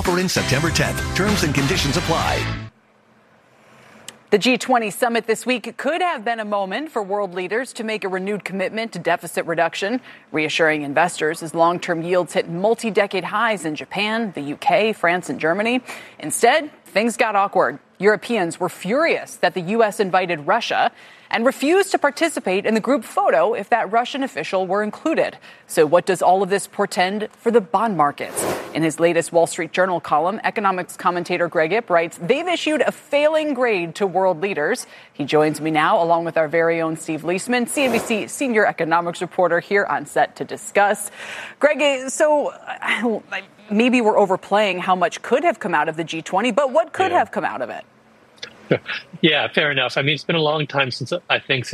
Offer in September 10th. Terms and conditions apply. The G20 summit this week could have been a moment for world leaders to make a renewed commitment to deficit reduction, reassuring investors as long-term yields hit multi-decade highs in Japan, the UK, France, and Germany. Instead, things got awkward. Europeans were furious that the U.S. invited Russia and refused to participate in the group photo if that Russian official were included. So what does all of this portend for the bond markets? In his latest Wall Street Journal column, economics commentator Greg Ip writes, they've issued a failing grade to world leaders. He joins me now, along with our very own Steve Leisman, CNBC senior economics reporter, here on set to discuss. Greg, so maybe we're overplaying how much could have come out of the G20, but what could have come out of it? Yeah, fair enough. I mean, it's been a long time since the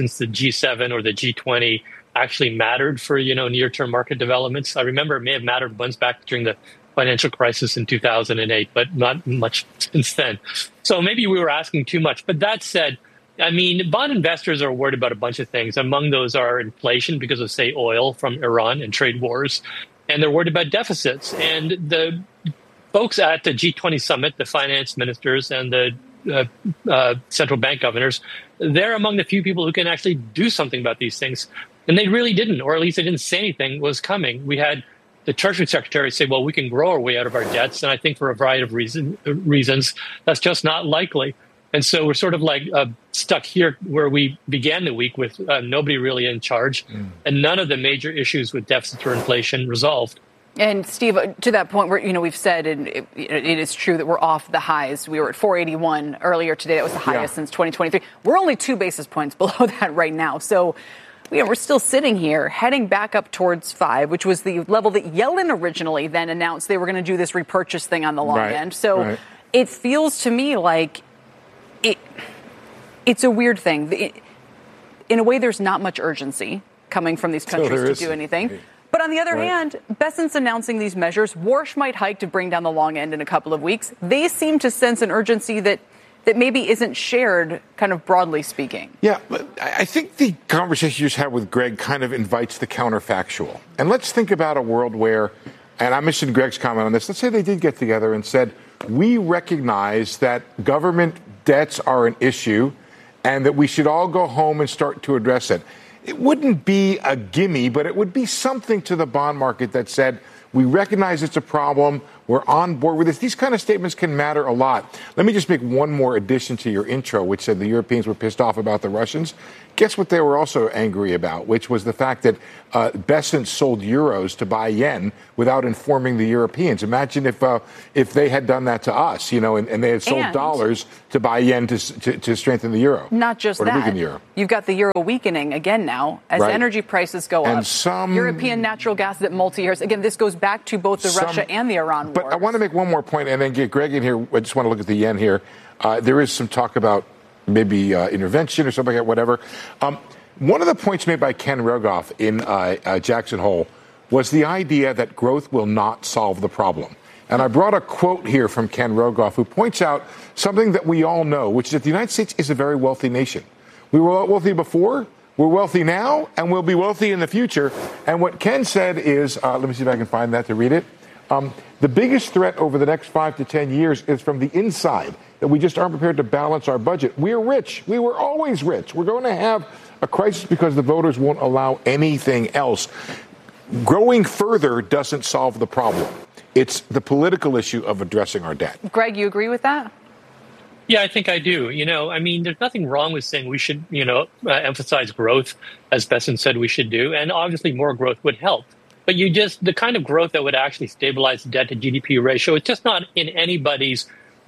G7 or the G20 actually mattered for, near-term market developments. I remember it may have mattered once back during the financial crisis in 2008, but not much since then. So maybe we were asking too much. But that said, I mean, bond investors are worried about a bunch of things. Among those are inflation because of, say, oil from Iran and trade wars. And they're worried about deficits. And the folks at the G20 summit, the finance ministers and the central bank governors, they're among the few people who can actually do something about these things. And they really didn't, or at least they didn't say anything was coming. We had the Treasury Secretary say, well, we can grow our way out of our debts. And I think for a variety of reasons, that's just not likely. And so we're sort of like stuck here where we began the week with nobody really in charge and none of the major issues with deficits or inflation resolved. And Steve, to that point where, we've said, and it is true that we're off the highs. We were at 481 earlier today. That was the highest since 2023. We're only 2 basis points below that right now. So, we're still sitting here heading back up towards 5, which was the level that Yellen originally then announced they were going to do this repurchase thing on the long end. So it feels to me like it's a weird thing. In a way, there's not much urgency coming from these countries to do anything. But on the other hand, Bessent's announcing these measures. Warsh might hike to bring down the long end in a couple of weeks. They seem to sense an urgency that maybe isn't shared, kind of broadly speaking. Yeah, but I think the conversation you just had with Greg kind of invites the counterfactual. And let's think about a world where, and I mentioned Greg's comment on this, let's say they did get together and said, we recognize that government debts are an issue and that we should all go home and start to address it. It wouldn't be a gimme, but it would be something to the bond market that said, we recognize it's a problem. We're on board with this. These kind of statements can matter a lot. Let me just make one more addition to your intro, which said the Europeans were pissed off about the Russians. Guess what they were also angry about, which was the fact that Bessent sold euros to buy yen without informing the Europeans. Imagine if they had done that to us, and they had sold dollars to buy yen to strengthen the euro. Not just or to that. Weaken the euro. You've got the euro weakening again now as energy prices go up. European natural gas at multi-years. Again, this goes back to both the Russia and the Iran war. But I want to make one more point and then get Greg in here. I just want to look at the yen here. There is some talk about maybe intervention or something like that, whatever. One of the points made by Ken Rogoff in Jackson Hole was the idea that growth will not solve the problem. And I brought a quote here from Ken Rogoff, who points out something that we all know, which is that the United States is a very wealthy nation. We were wealthy before, we're wealthy now, and we'll be wealthy in the future. And what Ken said is, let me see if I can find that to read it. The biggest threat over the next 5 to 10 years is from the inside, that we just aren't prepared to balance our budget. We're rich. We were always rich. We're going to have a crisis because the voters won't allow anything else. Growing further doesn't solve the problem. It's the political issue of addressing our debt. Greg, you agree with that? Yeah, I think I do. There's nothing wrong with saying we should, emphasize growth, as Bessent said we should do. And obviously more growth would help. But the kind of growth that would actually stabilize the debt to GDP ratio, it's just not in anybody's,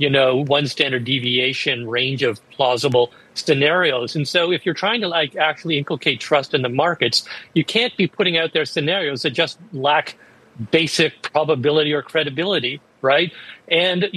one standard deviation range of plausible scenarios. And so if you're trying to actually inculcate trust in the markets, you can't be putting out there scenarios that just lack basic probability or credibility, right? And,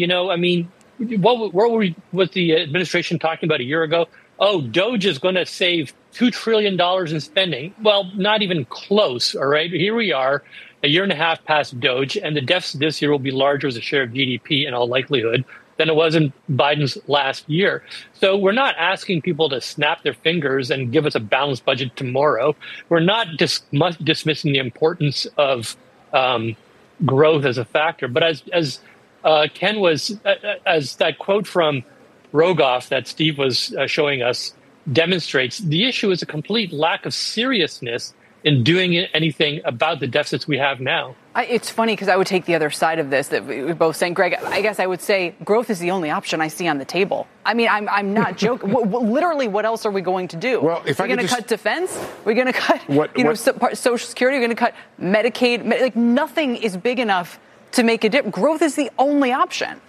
what was the administration talking about a year ago? Oh, Doge is going to save $2 trillion in spending. Well, not even close, all right? Here we are, a year and a half past Doge, and the deficit this year will be larger as a share of GDP in all likelihood than it was in Biden's last year. So we're not asking people to snap their fingers and give us a balanced budget tomorrow. We're not dismissing the importance of growth as a factor. But as Ken was, as that quote from Rogoff that Steve was showing us demonstrates, the issue is a complete lack of seriousness in doing anything about the deficits we have now. It's funny because I would take the other side of this that we're both saying, Greg, I guess I would say growth is the only option I see on the table. I mean, I'm not joking. Literally, what else are we going to do? Well, if we're going to cut defense, we're going to cut Social Security, we're going to cut Medicaid. Like nothing is big enough to make a difference. Growth is the only option.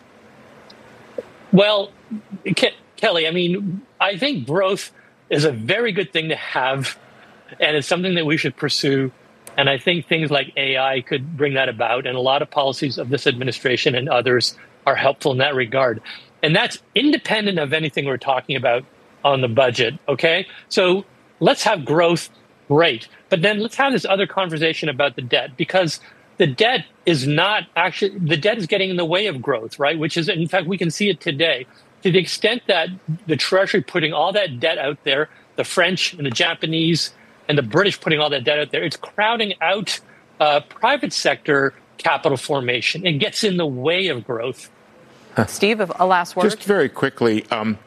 Well, Kelly, I mean, I think growth is a very good thing to have, and it's something that we should pursue. And I think things like AI could bring that about. And a lot of policies of this administration and others are helpful in that regard. And that's independent of anything we're talking about on the budget. OK, so let's have growth. Great. But then let's have this other conversation about the debt, because the debt is not actually the debt is getting in the way of growth. Right. Which is, in fact, we can see it today to the extent that the Treasury putting all that debt out there, the French and the Japanese and the British putting all that debt out there, it's crowding out private sector capital formation. It gets in the way of growth. Steve, a last word? Just very quickly,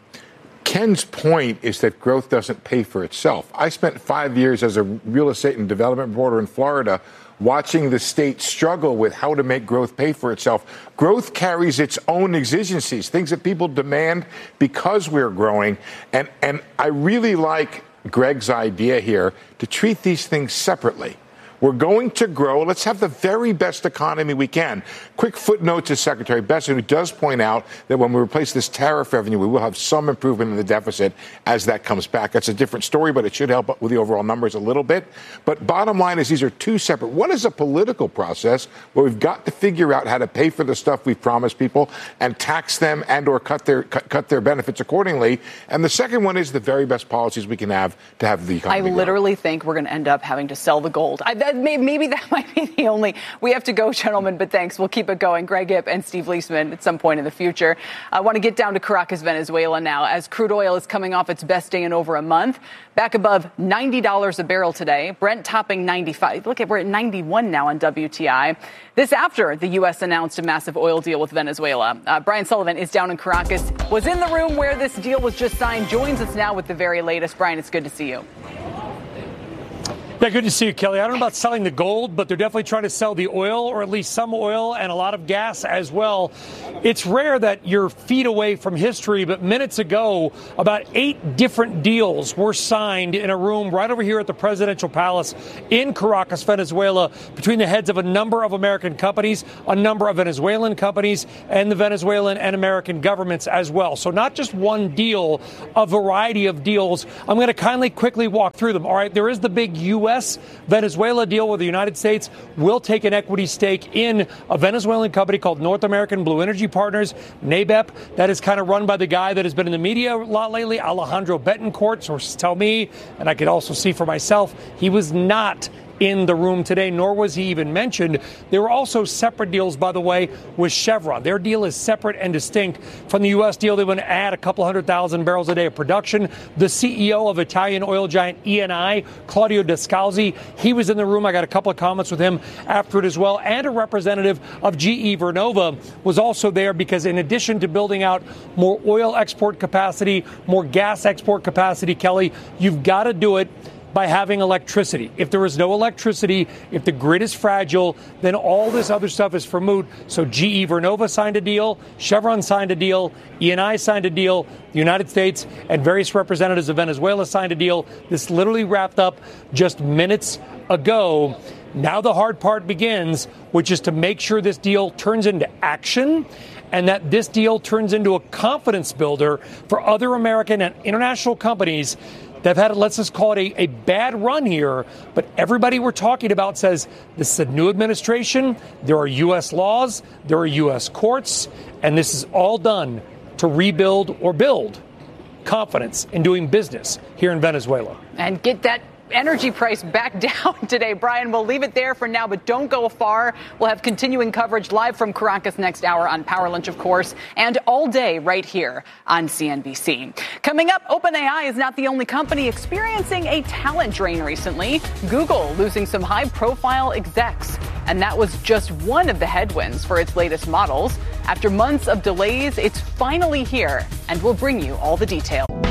Ken's point is that growth doesn't pay for itself. I spent 5 years as a real estate and development reporter in Florida watching the state struggle with how to make growth pay for itself. Growth carries its own exigencies, things that people demand because we're growing. And I really like Greg's idea here to treat these things separately. We're going to grow. Let's have the very best economy we can. Quick footnote to Secretary Bessent, who does point out that when we replace this tariff revenue, we will have some improvement in the deficit as that comes back. That's a different story, but it should help with the overall numbers a little bit. But bottom line is these are two separate. One is a political process where we've got to figure out how to pay for the stuff we've promised people and tax them and or cut their benefits accordingly. And the second one is the very best policies we can have to have the economy I literally think we're going to end up having to sell the gold. Maybe that might be the only. We have to go, gentlemen, but thanks. We'll keep it going. Greg Ip and Steve Leisman at some point in the future. I want to get down to Caracas, Venezuela now, as crude oil is coming off its best day in over a month. Back above $90 a barrel today. Brent topping 95. Look, we're at 91 now on WTI. This after the U.S. announced a massive oil deal with Venezuela. Brian Sullivan is down in Caracas, was in the room where this deal was just signed, joins us now with the very latest. Brian, it's good to see you. Yeah, good to see you, Kelly. I don't know about selling the gold, but they're definitely trying to sell the oil, or at least some oil and a lot of gas as well. It's rare that you're feet away from history, but minutes ago, about 8 different deals were signed in a room right over here at the Presidential Palace in Caracas, Venezuela, between the heads of a number of American companies, a number of Venezuelan companies, and the Venezuelan and American governments as well. So not just one deal, a variety of deals. I'm going to quickly walk through them. All right, there is the big U.S.-Venezuela deal where the United States will take an equity stake in a Venezuelan company called North American Blue Energy Partners, NABEP. That is kind of run by the guy that has been in the media a lot lately, Alejandro Betancourt. Sources tell me, and I could also see for myself, he was not in the room today, nor was he even mentioned. There were also separate deals, by the way, with Chevron. Their deal is separate and distinct from the U.S. deal. They want to add a couple 100,000 barrels a day of production. The CEO of Italian oil giant Eni, Claudio Descalzi, he was in the room. I got a couple of comments with him after it as well. And a representative of GE Vernova was also there because in addition to building out more oil export capacity, more gas export capacity, Kelly, you've got to do it by having electricity. If there is no electricity, if the grid is fragile, then all this other stuff is for moot. So GE Vernova signed a deal, Chevron signed a deal, Eni signed a deal, the United States and various representatives of Venezuela signed a deal. This literally wrapped up just minutes ago. Now the hard part begins, which is to make sure this deal turns into action and that this deal turns into a confidence builder for other American and international companies. They've had, let's just call it a bad run here, but everybody we're talking about says this is a new administration, there are U.S. laws, there are U.S. courts, and this is all done to rebuild or build confidence in doing business here in Venezuela. And get that energy price back down today. Brian, we'll leave it there for now, but don't go far. We'll have continuing coverage live from Caracas next hour on Power Lunch, of course, and all day right here on CNBC. Coming up, OpenAI is not the only company experiencing a talent drain recently. Google losing some high-profile execs. And that was just one of the headwinds for its latest models. After months of delays, it's finally here, and we'll bring you all the details.